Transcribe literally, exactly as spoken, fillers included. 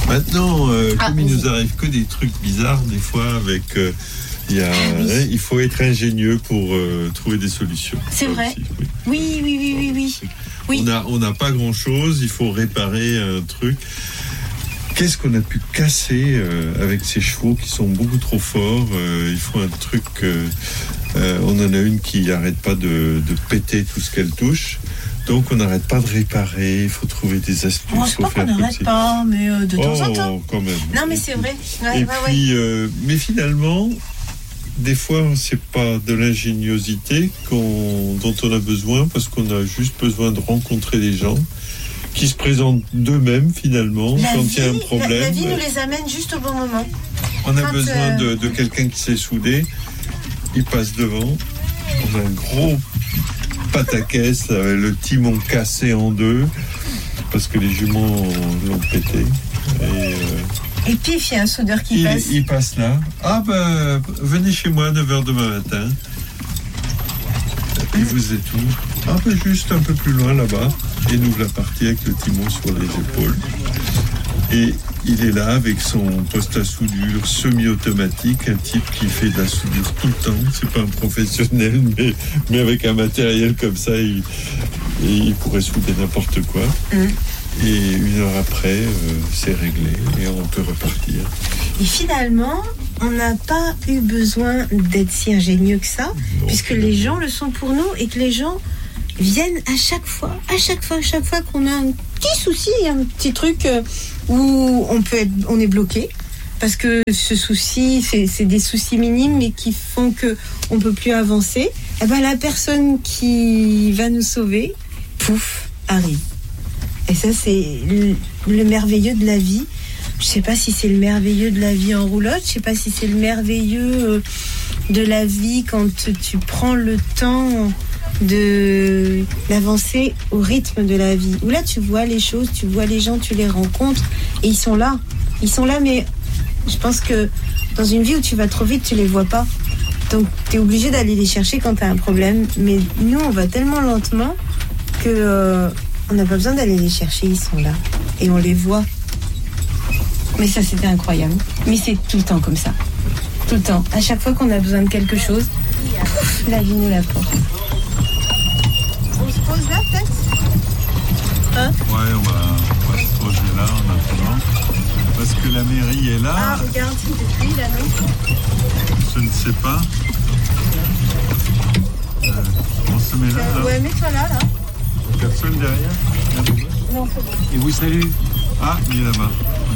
Maintenant, euh, Ah, comme il oui. nous arrive que des trucs bizarres, des fois, avec, euh, il y a, Ah, oui. hein, il faut être ingénieux pour euh, trouver des solutions. C'est Ça vrai. aussi, oui. Oui, oui, oui, oui, oui. Oui. On n'a on n'a pas grand-chose, il faut réparer un truc. Qu'est-ce qu'on a pu casser euh, avec ces chevaux qui sont beaucoup trop forts. euh, Il faut un truc... euh, euh, on en a une qui n'arrête pas de, de péter tout ce qu'elle touche. Donc on n'arrête pas de réparer, il faut trouver des astuces. Bon, c'est faut pas faire qu'on comme n'arrête si- pas, mais euh, de temps en Oh, temps. quand même. Non, mais Et c'est puis- vrai. Ouais, Et ouais, ouais. puis, euh, mais finalement, des fois, c'est pas de l'ingéniosité qu'on, dont on a besoin, parce qu'on a juste besoin de rencontrer des gens qui se présentent d'eux-mêmes finalement La quand vie, il y a un la, problème. la vie nous les amène juste au bon moment. On a quand, besoin euh, de, de quelqu'un qui sait souder. Il passe devant. On a un gros pataquès, avec le timon cassé en deux, parce que les juments l'ont pété. Et, euh, Et pif, il y a un soudeur qui il, passe. il passe là. Ah ben, venez chez moi à neuf heures demain matin. Et vous êtes où? Ah ben, juste un peu plus loin là-bas. Et nous voilà partis avec le timon sur les épaules. Et il est là avec son poste à soudure semi-automatique, un type qui fait de la soudure tout le temps. C'est pas un professionnel, mais, mais avec un matériel comme ça, il, il pourrait souder n'importe quoi. Mm. Et une heure après, euh, c'est réglé et on peut repartir. Et finalement, on n'a pas eu besoin d'être si ingénieux que ça, Non, puisque les gens le sont pour nous et que les gens viennent à chaque fois, à chaque fois, à chaque fois qu'on a un petit souci, un petit truc euh, où on peut être, on est bloqué. Parce que ce souci, c'est, c'est des soucis minimes, mais qui font que on peut plus avancer. Et ben la personne qui va nous sauver, pouf, arrive. Et ça, c'est le, le merveilleux de la vie. Je sais pas si c'est le merveilleux de la vie en roulotte. Je sais pas si c'est le merveilleux euh, de la vie quand tu prends le temps de d'avancer au rythme de la vie. Où là, tu vois les choses, tu vois les gens, tu les rencontres, et ils sont là. Ils sont là, mais je pense que dans une vie où tu vas trop vite, tu les vois pas. Donc, tu es obligé d'aller les chercher quand tu as un problème. Mais nous, on va tellement lentement que euh, on n'a pas besoin d'aller les chercher. Ils sont là. Et on les voit. Mais ça, c'était incroyable. Mais c'est tout le temps comme ça. Tout le temps. À chaque fois qu'on a besoin de quelque chose, pouf, la vie nous l'apporte. On se pose là, peut-être? Hein? Ouais, on va, on va se poser là en attendant. Parce que la mairie est là. Ah, regarde, c'est lui, là, non? Je ne sais pas. Euh, on se met là, là. Ouais, mets-toi là, là. Personne derrière. Non, c'est bon. Et vous, salut. Ah, il est là-bas.